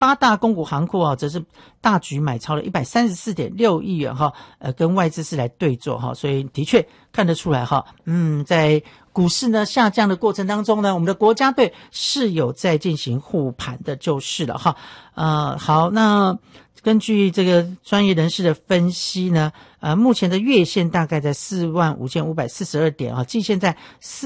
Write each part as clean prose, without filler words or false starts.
八大公股行库则是大举买超了 134.6 亿元跟外资是来对做所以的确看得出来在股市呢下降的过程当中呢，我们的国家队是有在进行护盘的就是了好，那根据这个专业人士的分析呢，目前的月线大概在45,542点季线在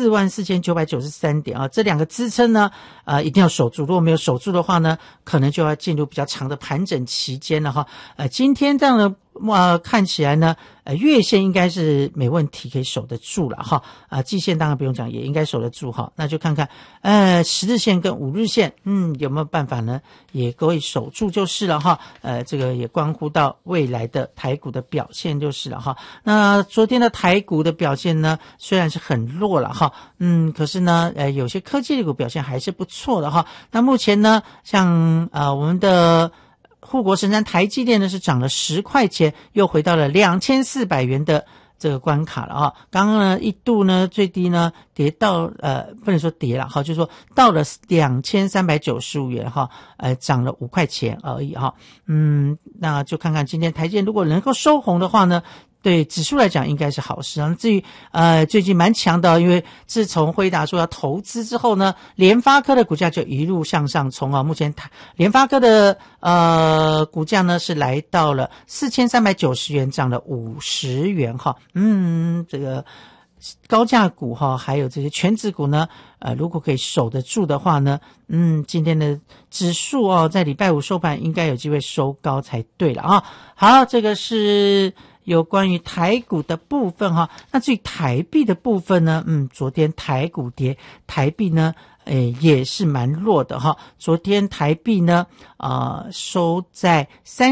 44,993点这两个支撑呢一定要守住，如果没有守住的话呢，可能就要进入比较长的盘整期间了今天这样的看起来呢月线应该是没问题可以守得住了季线当然不用讲也应该守得住那就看看10日线跟5日线有没有办法呢也可以守住就是了这个也关乎到未来的台股的表现就是了那昨天的台股的表现呢虽然是很弱了可是呢有些科技类股表现还是不错的那目前呢像我们的护国神山台积电呢是涨了10块钱，又回到了2400元的这个关卡了刚刚呢一度呢最低呢跌到不能说跌了就是说到了2395元涨了5块钱而已那就看看今天台积电如果能够收红的话呢，对指数来讲应该是好事至于最近蛮强的因为自从辉达说要投资之后呢，联发科的股价就一路向上冲目前联发科的股价呢是来到了4390元，涨了50元这个高价股还有这些全指股呢如果可以守得住的话呢今天的指数在礼拜五收盘应该有机会收高才对了好，这个是有关于台股的部分那至于台币的部分呢昨天台股跌，台币呢也是蛮弱的昨天台币呢收在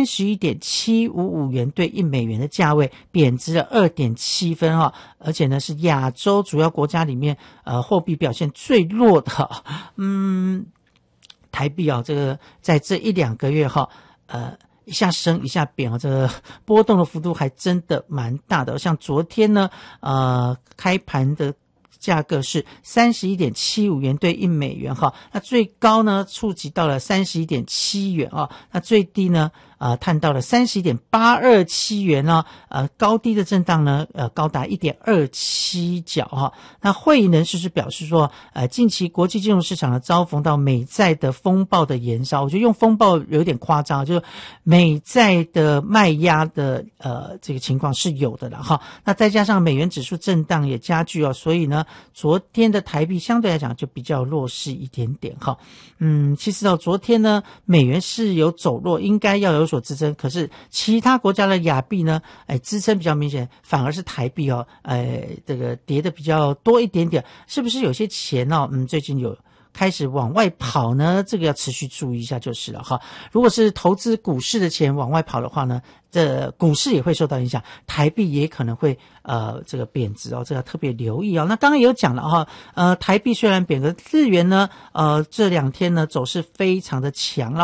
31.755 元对1美元的价位，贬值了 2.7 分而且呢是亚洲主要国家里面货币表现最弱的台币这个在这1-2个月一下升一下贬这个波动的幅度还真的蛮大的像昨天呢开盘的价格是 31.75 元对1美元那最高呢触及到了 31.7 元那最低呢探到了 31.827 元高低的震荡呢高达 1.27 角那会议人士是表示说近期国际金融市场呢遭逢到美债的风暴的延烧，我觉得用风暴有点夸张，就是美债的卖压的这个情况是有的了那再加上美元指数震荡也加剧所以呢昨天的台币相对来讲就比较弱势一点点其实昨天呢美元是有走弱，应该要有所支撑，可是其他国家的亚币呢支撑比较明显，反而是台币这个跌的比较多一点点，是不是有些钱最近有开始往外跑呢？这个要持续注意一下就是了如果是投资股市的钱往外跑的话呢，这股市也会受到影响，台币也可能会这个贬值这个要特别留意那刚刚也有讲了台币虽然贬，可日元呢这2天呢走势非常的强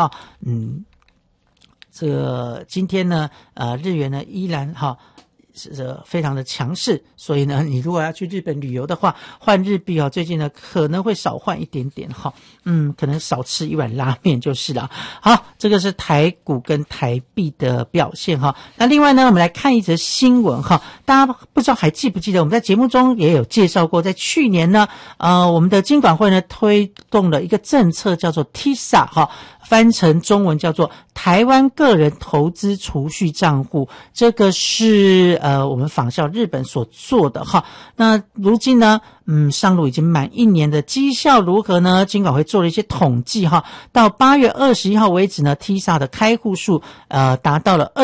这个今天呢日元呢依然是非常的强势，所以呢你如果要去日本旅游的话，换日币最近呢可能会少换一点点可能少吃一碗拉面就是了。好，这个是台股跟台币的表现那另外呢我们来看一则新闻大家不知道还记不记得我们在节目中也有介绍过，在去年呢我们的金管会呢推动了一个政策叫做 TISA 翻成中文叫做台湾个人投资储蓄账户，这个是我们仿效日本所做的那如今呢上路已经满1年的绩效如何呢？金管会做了一些统计到8月21号为止呢 TISA 的开户数达到了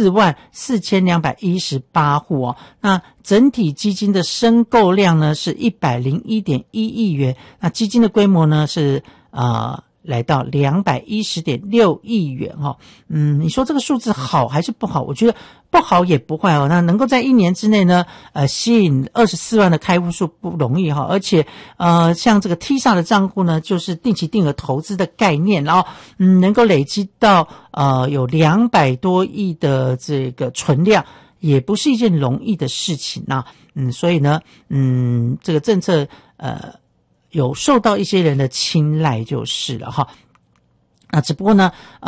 244218户那整体基金的申购量呢是 101.1 亿元，那基金的规模呢是来到 210.6 亿元你说这个数字好还是不好？我觉得不好也不坏那能够在1年之内呢吸引24万的开户数不容易而且像这个 TISA 的账户呢就是定期定额投资的概念，然后能够累积到有200多亿的这个存量，也不是一件容易的事情所以呢这个政策有受到一些人的青睐就是了只不过呢